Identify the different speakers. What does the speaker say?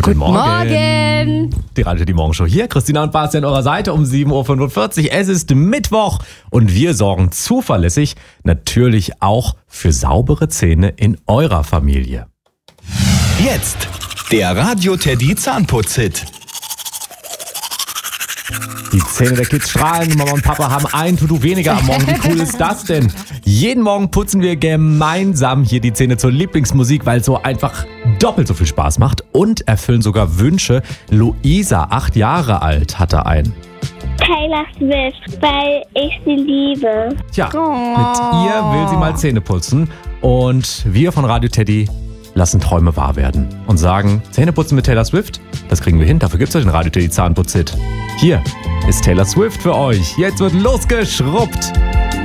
Speaker 1: Guten Morgen.
Speaker 2: Die Radio Teddy Morgenshow hier. Christina und Basti an eurer Seite um 7.45 Uhr. Es ist Mittwoch und wir sorgen zuverlässig natürlich auch für saubere Zähne in eurer Familie.
Speaker 3: Jetzt der Radio Teddy Zahnputz-Hit.
Speaker 2: Die Zähne der Kids strahlen und Mama und Papa haben ein To-Do weniger am Morgen. Wie cool ist das denn? Jeden Morgen putzen wir gemeinsam hier die Zähne zur Lieblingsmusik, weil es so einfach doppelt so viel Spaß macht und erfüllen sogar Wünsche. Luisa, 8 Jahre alt, hatte einen.
Speaker 4: Taylor Swift, weil ich sie liebe.
Speaker 2: Tja, mit ihr will sie mal Zähne putzen und wir von Radio Teddy lassen Träume wahr werden und sagen, Zähneputzen mit Taylor Swift, das kriegen wir hin, dafür gibt's euch den Radio Teddy Zahnputz-Hit. Hier ist Taylor Swift für euch, jetzt wird losgeschrubbt.